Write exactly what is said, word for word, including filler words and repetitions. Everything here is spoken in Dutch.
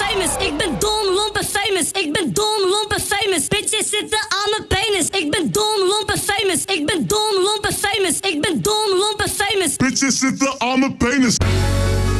famous. Ik ben dom, lomp en famous. Ik ben dom, lomp en famous. Bitches zitten aan mijn penis. Ik ben dom, lomp en famous. Ik ben dom, lomp en famous. Ik ben dom, lomp en famous. Bitches zitten aan mijn penis.